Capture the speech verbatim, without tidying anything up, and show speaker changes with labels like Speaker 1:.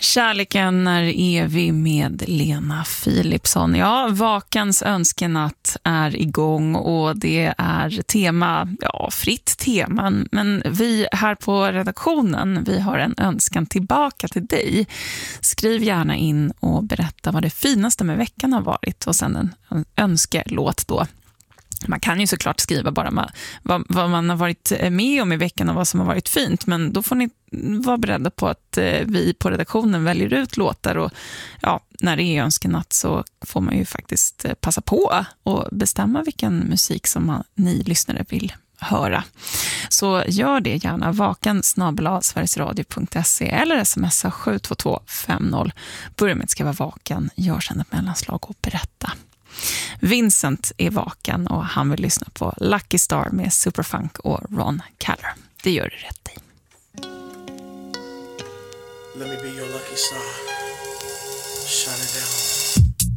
Speaker 1: Kärleken är evig med Lena Philipsson. Ja, Vakans önskenatt är igång och det är tema, ja, fritt tema. Men vi här på redaktionen, vi har en önskan tillbaka till dig. Skriv gärna in och berätta vad det finaste med veckan har varit och sen en önskelåt då. Man kan ju såklart skriva bara vad, vad man har varit med om i veckan och vad som har varit fint. Men då får ni vara beredda på att vi på redaktionen väljer ut låtar. Och ja, när det är önskenatt så får man ju faktiskt passa på och bestämma vilken musik som man, ni lyssnare vill höra. Så gör det gärna. Vaken snabel-a sverigesradio punkt se eller smsa sju två två fem noll. Börja med att skriva vaken. Gör sedan ett mellanslag och berätta. Vincent är vaken och han vill lyssna på Lucky Star med Superfunk och Ron Caller. Det gör det rätt i.
Speaker 2: Let me be your lucky star. Shine it down.